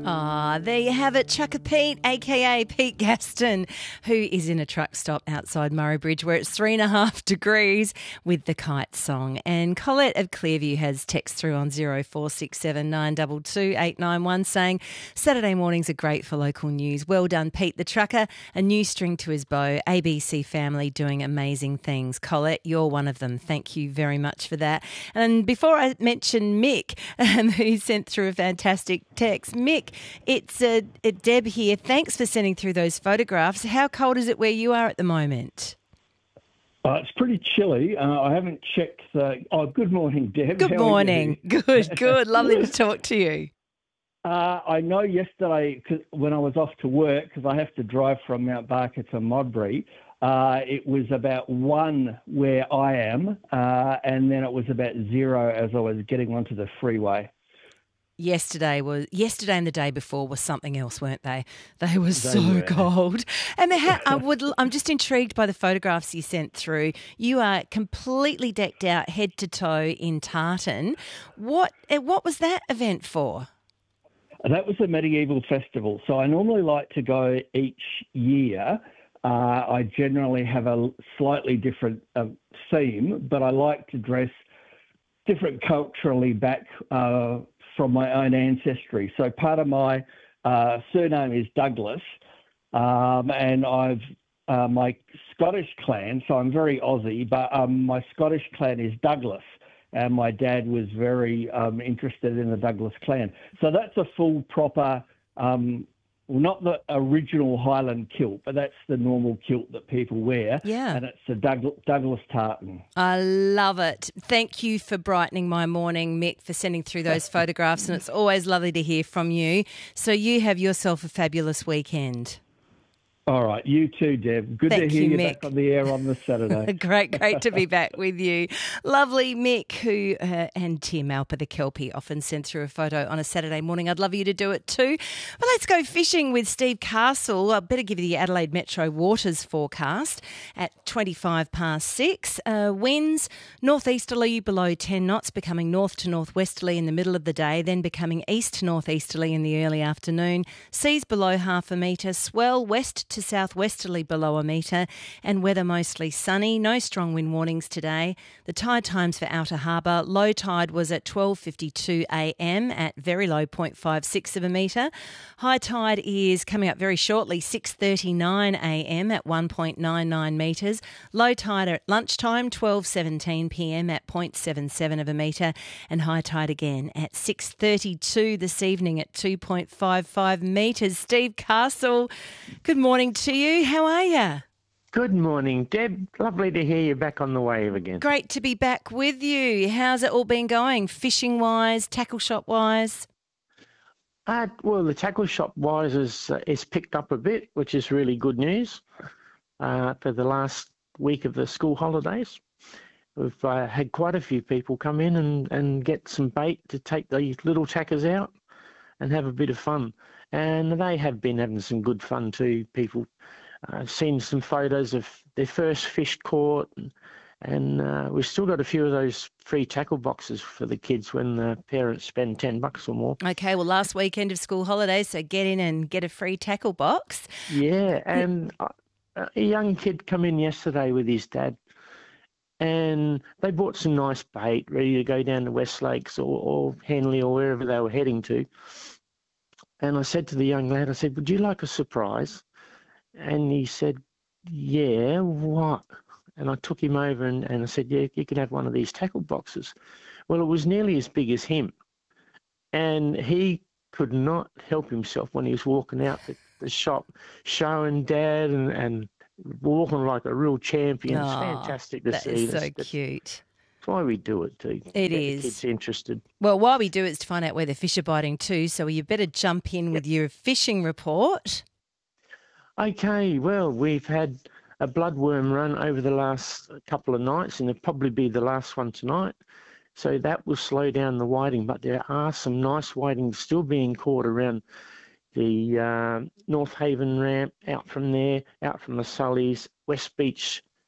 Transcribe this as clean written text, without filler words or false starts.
Ah, there you have it, Chukka Pete, a.k.a. Pete Gaston, who is in a truck stop outside Murray Bridge where it's 3.5 degrees with the Kite song. And Colette of Clearview has text through on 0467 922 891 saying, Saturday mornings are great for local news. Well done, Pete the trucker. A new string to his bow. ABC family doing amazing things. Colette, you're one of them. Thank you very much for that. And before I mention Mick, who sent through a fantastic text, Mick, it's Deb here. Thanks for sending through those photographs. How cold is it where you are at the moment? It's pretty chilly. I haven't checked. Good morning, Deb. Good morning. Good. Lovely to talk to you. I know yesterday, when I was off to work, because I have to drive from Mount Barker to Modbury, it was about 1 where I am, and then it was about 0 as I was getting onto the freeway. Yesterday and the day before was something else, weren't they? They were so cold. And I'm just intrigued by the photographs you sent through. You are completely decked out head to toe in tartan. What was that event for? That was a medieval festival. So I normally like to go each year. I generally have a slightly different theme, but I like to dress different culturally back from my own ancestry. So part of my surname is Douglas, and I've my Scottish clan, so I'm very Aussie, but my Scottish clan is Douglas, and my dad was very interested in the Douglas clan. So that's a full proper, not the original Highland kilt, but that's the normal kilt that people wear. Yeah. And it's a Douglas tartan. I love it. Thank you for brightening my morning, Mick, for sending through those photographs, and it's always lovely to hear from you. So you have yourself a fabulous weekend. All right, you too, Deb. Good to hear you back on the air on this Saturday. Great to be back with you. Lovely Mick, who and Tim Alper, the Kelpie, often send through a photo on a Saturday morning. I'd love you to do it too. But let's go fishing with Steve Castle. I better give you the Adelaide Metro Waters forecast at 6:25. Winds northeasterly below 10 knots, becoming north to northwesterly in the middle of the day, then becoming east to northeasterly in the early afternoon. Seas below 0.5 metre, swell west to southwesterly below 1 metre, and weather mostly sunny. No strong wind warnings today. The tide times for Outer Harbour. Low tide was at 12:52 a.m. at very low 0.56 of a metre. High tide is coming up very shortly, 6:39 a.m. at 1.99 metres. Low tide at lunchtime, 12:17 p.m. at 0.77 of a metre, and high tide again at 6:32 this evening at 2.55 metres. Steve Castle, good morning to you. How are you? Good morning, Deb. Lovely to hear you back on the wave again. Great to be back with you. How's it all been going, fishing-wise, tackle shop-wise? Well, the tackle shop-wise is picked up a bit, which is really good news for the last week of the school holidays. We've had quite a few people come in and get some bait to take the little tackers out and have a bit of fun. And they have been having some good fun too. People seen some photos of their first fish caught, and we've still got a few of those free tackle boxes for the kids when the parents spend $10 or more. Okay, well, last weekend of school holidays, so get in and get a free tackle box. Yeah, and a young kid come in yesterday with his dad, and they bought some nice bait ready to go down to West Lakes or Henley or wherever they were heading to. And I said to the young lad, I said, would you like a surprise? And he said, yeah, what? And I took him over and I said, yeah, you can have one of these tackle boxes. Well, it was nearly as big as him. And he could not help himself when he was walking out the shop, showing Dad and walking like a real champion. It's fantastic to see. That is so cute. That's why we do it too. It is. The kids interested. Well, why we do it is to find out where the fish are biting too, so you better jump in with your fishing report. Okay, well, we've had a bloodworm run over the last couple of nights, and it'll probably be the last one tonight. So that will slow down the whiting, but there are some nice whiting still being caught around the North Haven ramp, out from there, out from the Sullys, West Beach